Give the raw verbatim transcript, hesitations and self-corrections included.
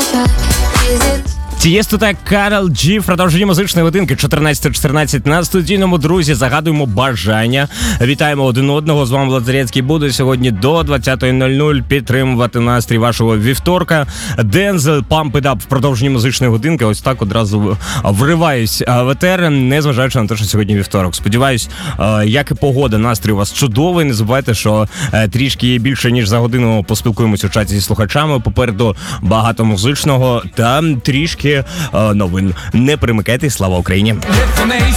Тієсто та Карл Джі в продовженні музичної годинки чотирнадцята чотирнадцять на студійному. Друзі, загадуємо бажання. Вітаємо один одного. З вами Влад Зарецький. Буду сьогодні до двадцятої нуль нуль підтримувати настрій вашого вівторка. Дензел, Pump It Up в продовженні музичної годинки. Ось так одразу вриваюсь в етер, незважаючи на те, що сьогодні вівторок. Сподіваюсь, як і погода, настрій у вас чудовий. Не забувайте, що трішки більше, ніж за годину поспілкуємося у чаті зі слухачами. Попереду багато музичного та трішки новин. Не перемикайте. Слава Україні!